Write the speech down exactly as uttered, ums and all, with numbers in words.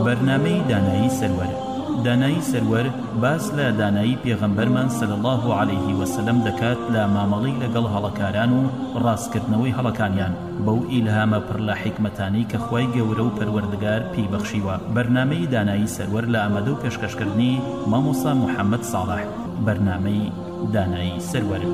بەرنامەی دانایی سەروەر. دانایی سەروەر باس لە دانایی پێغەمبەرمان سەلی الله عەلەیه وسەلەم دەکات لە مامەڵەی لەگەڵ هەڵەکاران و ڕاستکردنەوەی هەڵەکانیان بەو ئیلهامە پڕ لە حیکمەتانەی کە خوای گەورە و پەروەردگار پێی بەخشیوە. بەرنامەی دانایی سەروەر لە ئامادە و پێشکەشکردنی مامۆستا موحەممەد ساڵح. بەرنامەی دانایی سەروەر.